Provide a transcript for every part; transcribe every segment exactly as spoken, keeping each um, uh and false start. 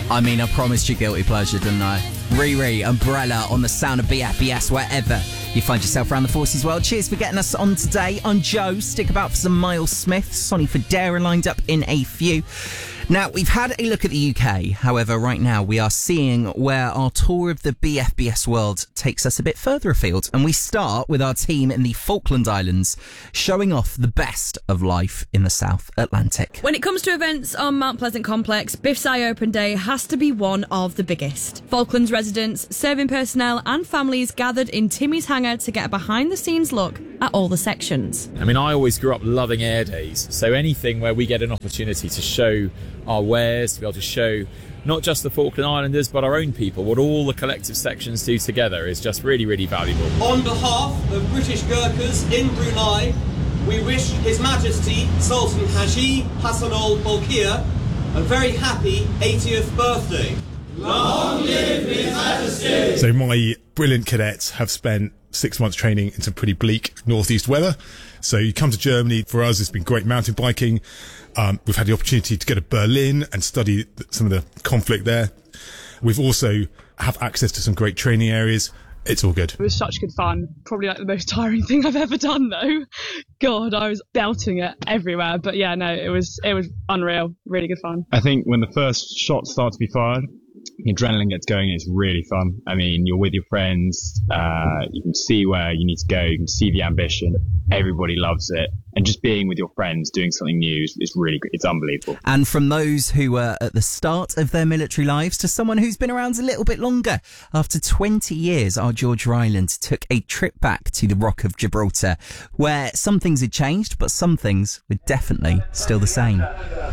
I mean, I promised you guilty pleasure, didn't I? Riri, Umbrella on the sound of B F B S wherever you find yourself around the Forces world. Cheers for getting us on today. I'm Joe. Stick about for some Miles Smith. Sonny Fodera lined up in a few. Now, we've had a look at the U K. However, right now we are seeing where our tour of the B F B S world takes us a bit further afield. And we start with our team in the Falkland Islands, showing off the best of life in the South Atlantic. When it comes to events on Mount Pleasant Complex, B I F S I Open Day has to be one of the biggest. Falklands residents, serving personnel and families gathered in Timmy's Hangar to get a behind-the-scenes look at all the sections. I mean, I always grew up loving air days, so anything where we get an opportunity to show our wares, to be able to show not just the Falkland Islanders but our own people what all the collective sections do together is just really, really valuable. On behalf of British Gurkhas in Brunei, we wish His Majesty Sultan Haji Hassanal Bolkiah a very happy eightieth birthday. Long live His Majesty! So my brilliant cadets have spent six months training in some pretty bleak northeast weather. So you come to Germany, for us it's been great mountain biking. Um, we've had the opportunity to go to Berlin and study some of the conflict there. We've also have access to some great training areas. It's all good. It was such good fun. Probably like the most tiring thing I've ever done though. God, I was belting it everywhere. But yeah, no, it was it was unreal. Really good fun. I think when the first shots start to be fired, the adrenaline gets going. It's really fun. I mean, you're with your friends. Uh, you can see where you need to go. You can see the ambition. Everybody loves it. And just being with your friends, doing something new is, is really good. It's unbelievable. And from those who were at the start of their military lives to someone who's been around a little bit longer. After twenty years, our George Ryland took a trip back to the Rock of Gibraltar, where some things had changed, but some things were definitely still the same.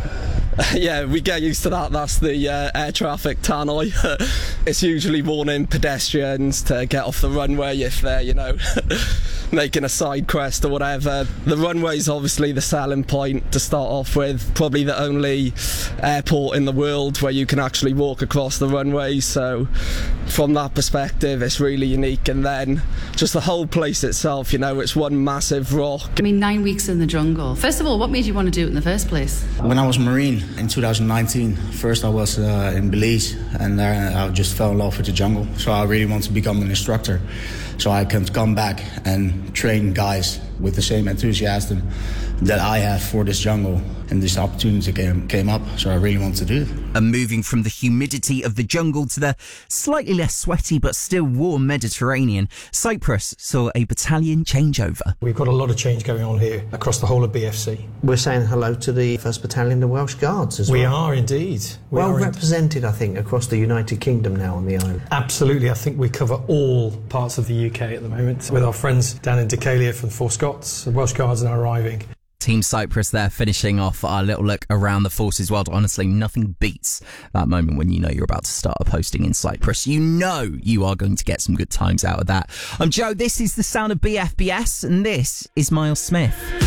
Yeah, we get used to that. That's the uh, air traffic tannoy. It's usually warning pedestrians to get off the runway if they're, you know, making a side crest or whatever. The runway's obviously the selling point to start off with. Probably the only airport in the world where you can actually walk across the runway. So from that perspective, it's really unique. And then just the whole place itself, you know, it's one massive rock. I mean, nine weeks in the jungle. First of all, what made you want to do it in the first place? When I was Marine in two thousand nineteen, first I was uh, in Belize, and there I just fell in love with the jungle. So I really want to become an instructor, so I can come back and train guys with the same enthusiasm that I have for this jungle. And this opportunity came, came up, so I really want to do it. And moving from the humidity of the jungle to the slightly less sweaty but still warm Mediterranean, Cyprus saw a battalion changeover. We've got a lot of change going on here across the whole of B F C. We're saying hello to the first Battalion, the Welsh Guards as well. We are indeed. We well are represented, I think, across the United Kingdom now on the island. Absolutely. I think we cover all parts of the U K at the moment, with our friends down in Decalia from Four Scots. The Welsh Guards are now arriving. Team Cyprus there, finishing off our little look around the Forces world. Honestly, nothing beats that moment when you know you're about to start a posting in Cyprus. You know you are going to get some good times out of that. I'm Joe, this is the sound of B F B S, and this is Miles Smith.